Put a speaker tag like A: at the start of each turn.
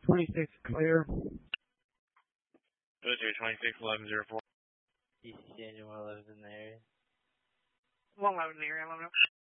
A: 26 clear.
B: Military 26, 1104.
C: DCC engine 111 in the area.
D: 111 in the area, 11.